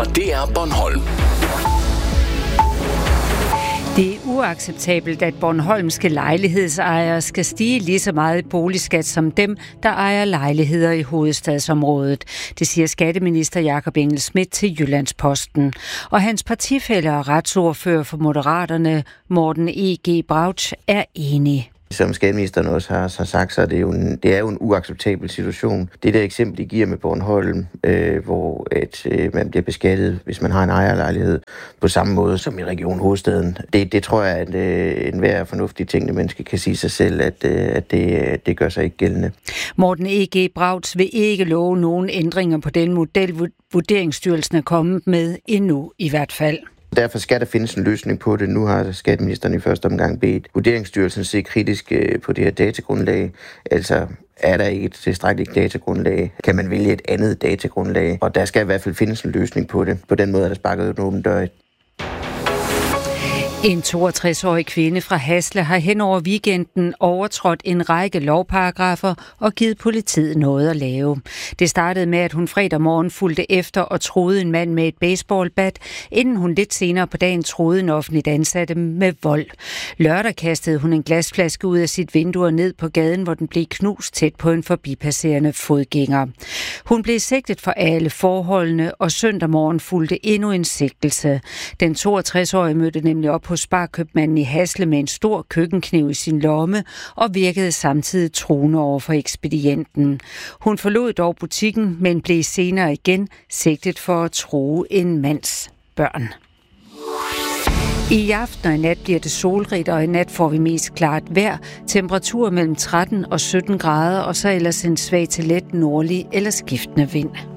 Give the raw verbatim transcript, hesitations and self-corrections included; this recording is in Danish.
fra D R Bornholm. Det er uacceptabelt, at bornholmske lejlighedsejere skal stige lige så meget i boligskat som dem, der ejer lejligheder i hovedstadsområdet. Det siger skatteminister Jakob Engel-Schmidt til Jyllandsposten. Og hans partifæller og retsordfører for Moderaterne, Morten E G Brautsch, er enige. Som skatteministeren også har, har sagt, så er det, jo en, det er jo en uacceptabel situation. Det der eksempel, de giver med Bornholm, øh, hvor at, øh, man bliver beskattet, hvis man har en ejerlejlighed, på samme måde som i Region Hovedstaden. Det, det tror jeg, at øh, enhver fornuftig tænkende menneske kan sige sig selv, at, øh, at det, det gør sig ikke gældende. Morten E G Brautsch vil ikke love nogen ændringer på den model, Vurderingsstyrelsen er kommet med endnu i hvert fald. Derfor skal der findes en løsning på det. Nu har skatteministeren i første omgang bedt Vurderingsstyrelsen se kritisk på det her datagrundlag. Altså, er der ikke et tilstrækkeligt datagrundlag? Kan man vælge et andet datagrundlag? Og der skal i hvert fald findes en løsning på det. På den måde er der sparket en åben dør. En toogtres-årig kvinde fra Hasle har hen over weekenden overtrådt en række lovparagrafer og givet politiet noget at lave. Det startede med, at hun fredag morgen fulgte efter og truede en mand med et baseballbat, inden hun lidt senere på dagen truede en offentligt ansatte med vold. Lørdag kastede hun en glasflaske ud af sit vindue og ned på gaden, hvor den blev knust tæt på en forbipasserende fodgænger. Hun blev sigtet for alle forholdene, og søndag morgen fulgte endnu en sigtelse. Den toogtres-årige mødte nemlig op hos sparkøbmanden i Hasle med en stor køkkenkniv i sin lomme og virkede samtidig truende over for ekspedienten. Hun forlod dog butikken, men blev senere igen sigtet for at true en mands børn. I aften og i nat bliver det solrigt, og i nat får vi mest klart vejr. Temperatur mellem tretten og sytten grader, og så ellers en svag til let nordlig eller skiftende vind.